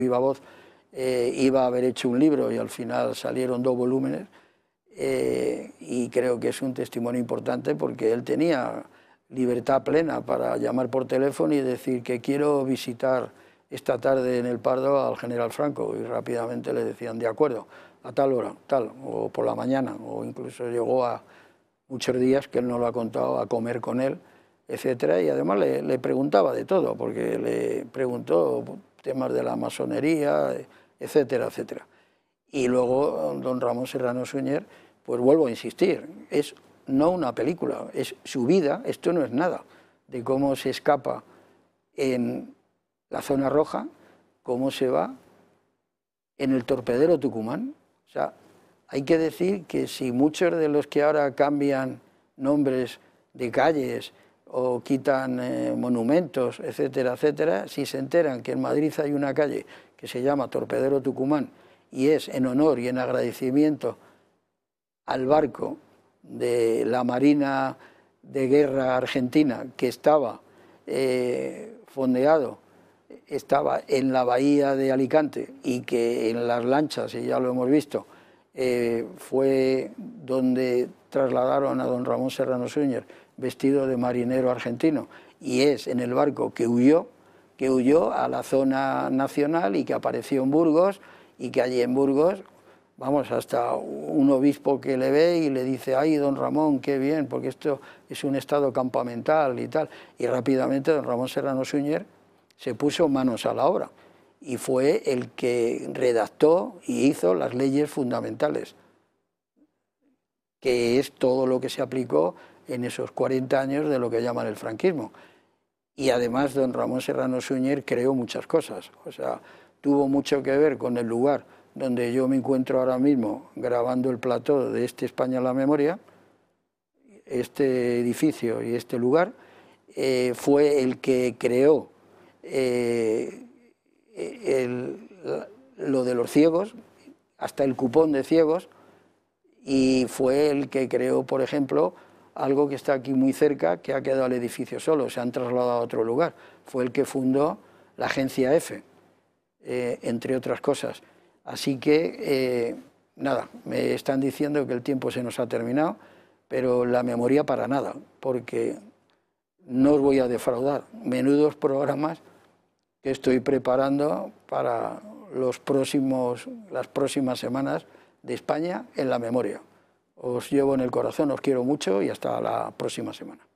viva voz, iba a haber hecho un libro y al final salieron 2 volúmenes, y creo que es un testimonio importante porque él tenía libertad plena para llamar por teléfono y decir que quiero visitar esta tarde en el Pardo al general Franco, y rápidamente le decían de acuerdo, a tal hora, tal, o por la mañana, o incluso llegó a muchos días, que él no lo ha contado, a comer con él, etcétera, y además le preguntaba de todo, porque le preguntó temas de la masonería, etcétera, etcétera. Y luego don Ramón Serrano Suñer, pues vuelvo a insistir, es no una película, es su vida, esto no es nada, de cómo se escapa en la zona roja, cómo se va en el torpedero Tucumán. O sea, hay que decir que si muchos de los que ahora cambian nombres de calles o quitan monumentos, etcétera, etcétera, si se enteran que en Madrid hay una calle que se llama Torpedero Tucumán y es en honor y en agradecimiento al barco de la Marina de Guerra Argentina que estaba fondeado, estaba en la bahía de Alicante, y que en las lanchas, y ya lo hemos visto, fue donde trasladaron a don Ramón Serrano Suñer vestido de marinero argentino, y es en el barco que huyó a la zona nacional y que apareció en Burgos, y que allí en Burgos, vamos, hasta un obispo que le ve y le dice, ay, don Ramón, qué bien, porque esto es un estado campamental y tal, y rápidamente don Ramón Serrano Suñer se puso manos a la obra y fue el que redactó y hizo las leyes fundamentales, que es todo lo que se aplicó en esos 40 años de lo que llaman el franquismo. Y además don Ramón Serrano Suñer creó muchas cosas, o sea, tuvo mucho que ver con el lugar donde yo me encuentro ahora mismo grabando el plató de este España en la Memoria, este edificio y este lugar. Fue el que creó lo de los ciegos, hasta el cupón de ciegos, y fue el que creó, por ejemplo, algo que está aquí muy cerca, que ha quedado el edificio solo, se han trasladado a otro lugar. Fue el que fundó la agencia EFE, entre otras cosas. Así que, nada, me están diciendo que el tiempo se nos ha terminado, pero la memoria para nada, porque no os voy a defraudar. Menudos programas que estoy preparando para las próximas semanas de España en la Memoria. Os llevo en el corazón, os quiero mucho y hasta la próxima semana.